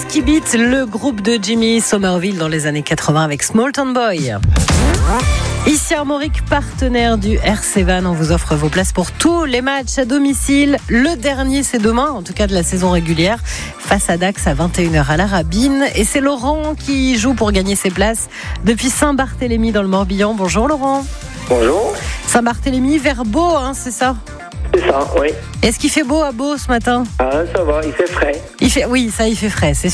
Whiskey Beat, le groupe de Jimmy Somerville dans les années 80 avec Small Town Boy. Ici Armorique, partenaire du RC Van, on vous offre vos places pour tous les matchs à domicile. Le dernier, c'est demain, en tout cas de la saison régulière, face à Dax à 21h à la Rabine. Et c'est Laurent qui joue pour gagner ses places depuis Saint-Barthélemy dans le Morbihan. Bonjour Laurent. Bonjour. Saint-Barthélemy, vers Beau, c'est ça ? C'est ça, oui. Est-ce qu'il fait beau à Beau ce matin ? Ah, ça va, il fait frais. Oui, ça, il fait frais, c'est